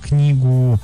книгу,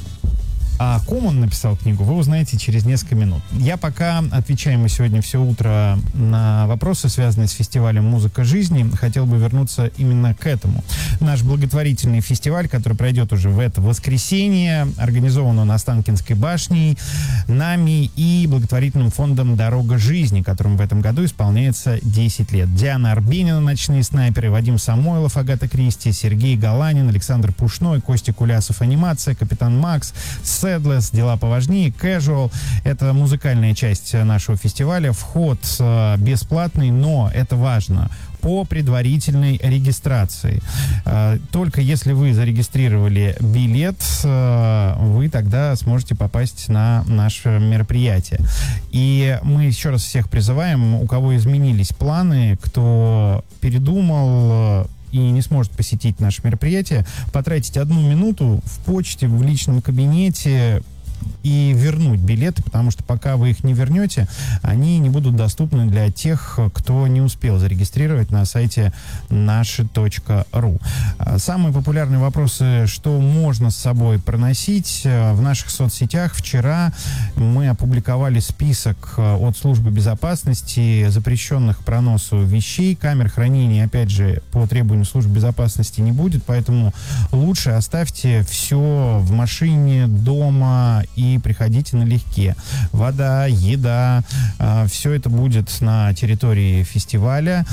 о ком он написал книгу, вы узнаете через несколько минут. Я пока отвечаю ему сегодня все утро на вопросы, связанные с фестивалем «Музыка жизни», хотел бы вернуться именно к этому. Наш благотворительный фестиваль, который пройдет уже в это воскресенье, организован он Останкинской башней, нами и благотворительным фондом «Дорога жизни», которому в этом году исполняется 10 лет. Диана Арбенина, «Ночные снайперы», Вадим Самойлов, Агата Кристи, Сергей Галанин, Александр Пушной, Костя Кулясов, «Анимация», Капитан Макс, Седлес, «Дела поважнее», Casual. Это музыкальная часть нашего фестиваля. Вход бесплатный, но это важно, по предварительной регистрации. Только если вы зарегистрировали билет, вы тогда сможете попасть на наше мероприятие. И мы еще раз всех призываем, у кого изменились планы, кто передумал и не сможет посетить наше мероприятие, потратить 1 минуту в почте, в личном кабинете и вернуть билеты, потому что пока вы их не вернете, они не будут доступны для тех, кто не успел зарегистрировать на сайте наши.ру. Самые популярные вопросы, что можно с собой проносить. В наших соцсетях вчера мы опубликовали список от службы безопасности запрещенных к проносу вещей. Камер хранения, опять же, по требованию службы безопасности не будет, поэтому лучше оставьте все в машине, дома и приходите налегке. Вода, еда, все это будет на территории фестиваля.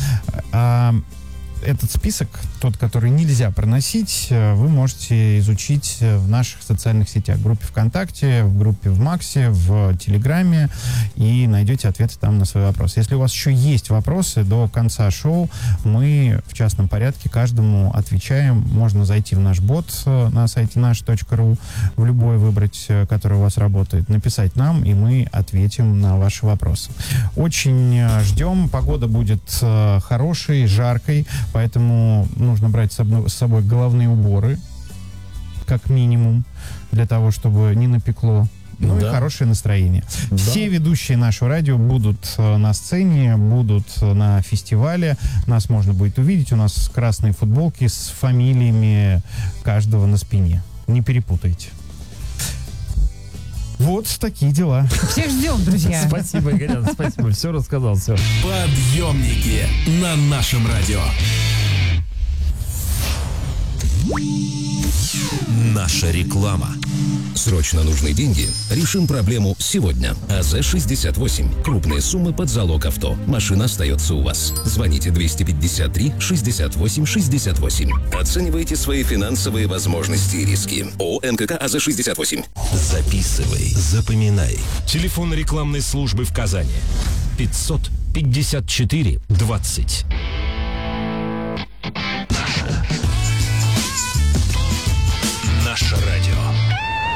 Этот список, тот, который нельзя проносить, вы можете изучить в наших социальных сетях. В группе ВКонтакте, в группе в Максе, в Телеграме, и найдете ответы там на свои вопросы. Если у вас еще есть вопросы до конца шоу, мы в частном порядке каждому отвечаем. Можно зайти в наш бот на сайте наш.ру, в любой выбрать, который у вас работает, написать нам, и мы ответим на ваши вопросы. Очень ждем. Погода будет хорошей, жаркой, поэтому нужно брать с собой головные уборы, как минимум, для того, чтобы не напекло. Ну и хорошее настроение. Да. Все ведущие нашего радио будут на сцене, будут на фестивале. Нас можно будет увидеть. У нас красные футболки с фамилиями каждого на спине. Не перепутайте. Вот такие дела. Всех ждем, друзья. Спасибо, Игорь, спасибо. Все рассказал, все. Подъемники на нашем радио. Наша реклама. Срочно нужны деньги? Решим проблему сегодня. АЗ-68. Крупные суммы под залог авто. Машина остается у вас. Звоните 253-68-68. Оценивайте свои финансовые возможности и риски. ООО НКК АЗ-68. Записывай, запоминай. Телефон рекламной службы в Казани. 554 20.